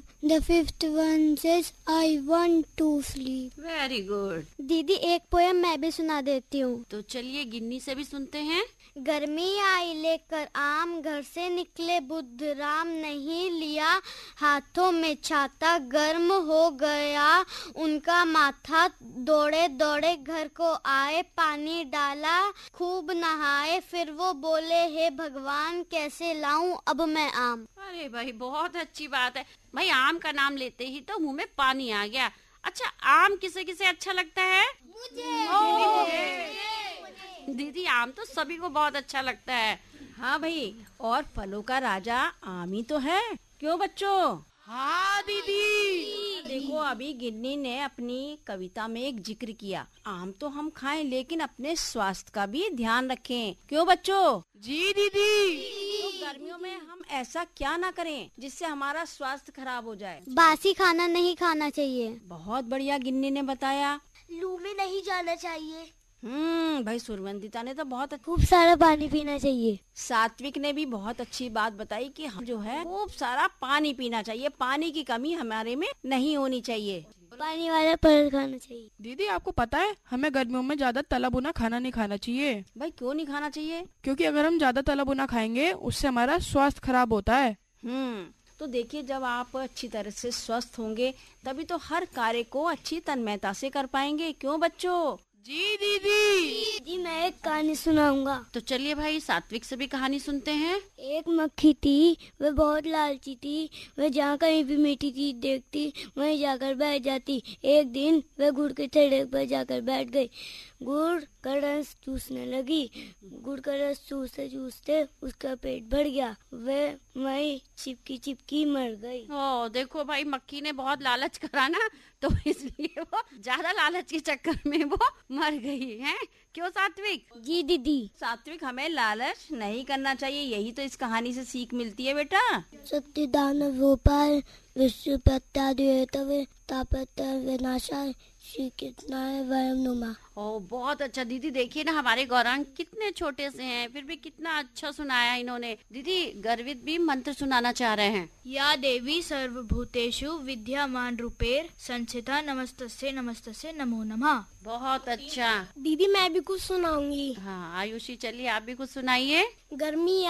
The fifth one says, I want to sleep. Very good. दीदी एक poem मैं भी सुना देती हूँ। तो चलिए गिन्नी से भी सुनते हैं। गर्मी आई लेकर आम, घर से निकले बुद्ध राम, नहीं लिया हाथों में छाता, गर्म हो गया उनका माथा, दौड़े दौड़े घर को आए, पानी डाला खूब नहाए, फिर वो बोले हे भगवान कैसे लाऊं अब मैं आम। अरे भाई बहुत अच्छी बात है भाई, आम का नाम लेते ही तो मुंह में पानी आ गया। अच्छा, आम किसे किसे अच्छा लगता है? मुझे। दीदी आम तो सभी को बहुत अच्छा लगता है। हाँ भाई, और फलों का राजा आम ही तो है, क्यों बच्चों? हाँ दीदी। देखो अभी गिन्नी ने अपनी कविता में एक जिक्र किया, आम तो हम खाएं लेकिन अपने स्वास्थ्य का भी ध्यान रखें, क्यों बच्चों? जी दीदी। तो गर्मियों में हम ऐसा क्या ना करें जिससे हमारा स्वास्थ्य खराब हो जाए? बासी खाना नहीं खाना चाहिए। बहुत बढ़िया गिन्नी ने बताया। लू में नहीं जाना चाहिए। भाई सुरवंदिता ने तो बहुत खूब सारा पानी पीना चाहिए। सात्विक ने भी बहुत अच्छी बात बताई कि हम जो है खूब सारा पानी पीना चाहिए, पानी की कमी हमारे में नहीं होनी चाहिए, पानी वाला फल खाना चाहिए। दीदी आपको पता है हमें गर्मियों में ज्यादा तला भुना खाना नहीं खाना चाहिए। भाई क्यों नहीं खाना चाहिए? क्योंकि अगर हम ज्यादा तला भुना खाएंगे उससे हमारा स्वास्थ्य खराब होता है। तो देखिए, जब आप अच्छी तरह से स्वस्थ होंगे तभी तो हर कार्य को अच्छी तन्मयता से कर पाएंगे, क्यों बच्चों? जी दीदी। जी मैं एक कहानी सुनाऊंगा। तो चलिए भाई सात्विक से भी कहानी सुनते हैं। एक मक्खी थी, वह बहुत लालची थी, वह जहाँ कहीं भी मीठी चीज देखती वहीं जाकर बैठ जाती। एक दिन वह गुड़ के थैले पर जाकर बैठ गई, गुड़ का रस चूसने लगी। गुड़ का रस चूसते चूसते उसका पेट भर गया, वह वहीं चिपकी चिपकी मर गई। ओ देखो भाई, मक्खी ने बहुत लालच करा ना, तो इसलिए वो ज्यादा लालच के चक्कर में वो मर गई है, क्यों सात्विक? जी दीदी। सात्विक, हमें लालच नहीं करना चाहिए, यही तो इस कहानी से सीख मिलती है बेटा। शक्ति दान गोपाल विश्व प्रत्यादि तापत विनाशाय श्री कृष्णाय वयम नुमा। ओ बहुत अच्छा दीदी, देखिए ना हमारे गौरांग कितने छोटे से हैं फिर भी कितना अच्छा सुनाया इन्होंने। दीदी गर्वित भी मंत्र सुनाना चाह रहे हैं। या देवी सर्वभूतेषु विद्यमान रूपेर संस्थिता नमस्तस्यै नमस्तस्यै नमो नमः। बहुत अच्छा दीदी मैं भी कुछ सुनाऊंगी। हाँ आयुषी, चलिए आप भी कुछ सुनाइए। गर्मी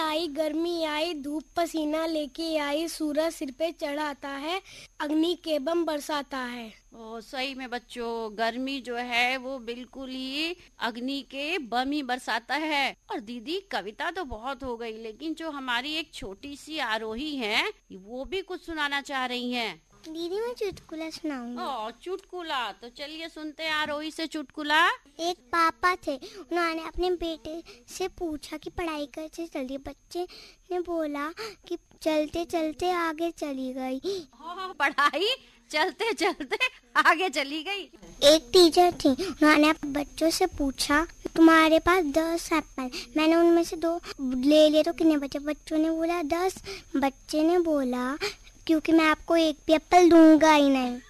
आई धूप पसीना लेके आई, सूरज सिर पे चढ़ाता है, अग्नि के बम बरसाता है। ओ सही में बच्चों, गर्मी जो है वो बिल्कुल ही अग्नि के बम ही बरसाता है। और दीदी कविता तो बहुत हो गई, लेकिन जो हमारी एक छोटी सी आरोही है वो भी कुछ सुनाना चाह रही हैं। दीदी मैं चुटकुला सुनाऊंगी। ओ चुटकुला, तो चलिए सुनते हैं आरोही से चुटकुला। एक पापा थे, उन्होंने अपने बेटे से पूछा कि पढ़ाई कैसे चली। बच्चे ने बोला कि चलते चलते आगे चली गई। पढ़ाई चलते चलते आगे चली गई। एक टीचर थी, उन्होंने बच्चों से पूछा तुम्हारे पास 10 एप्पल, मैंने उनमें से 2 ले लिए तो कितने बचे? बच्चों ने बोला 10। बच्चे ने बोला क्योंकि मैं आपको एक भी एप्पल दूंगा ही नहीं।